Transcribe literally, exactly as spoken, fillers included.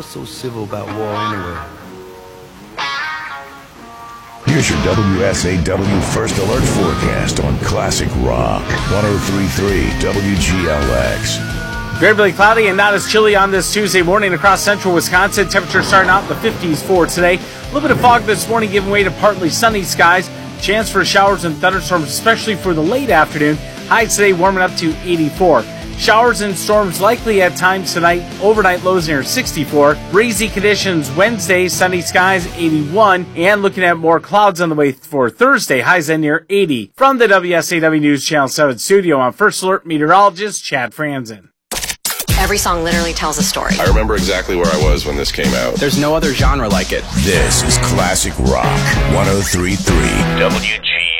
What's so civil about war anyway? Here's your W S A W First Alert forecast on Classic Rock. one oh three point three W G L X. Variably cloudy and not as chilly on this Tuesday morning across central Wisconsin. Temperature starting out in the fifties for today. A little bit of fog this morning giving way to partly sunny skies. Chance for showers and thunderstorms, especially for the late afternoon. Highs today warming up to eighty-four. Showers and storms likely at times tonight. Overnight lows near sixty-four. Breezy conditions Wednesday, sunny skies eighty-one. And looking at more clouds on the way for Thursday, highs at near eighty. From the W S A W News Channel seven studio, I'm First Alert meteorologist Chad Franzen. Every song literally tells a story. I remember exactly where I was when this came out. There's no other genre like it. This is Classic Rock one oh three point three W G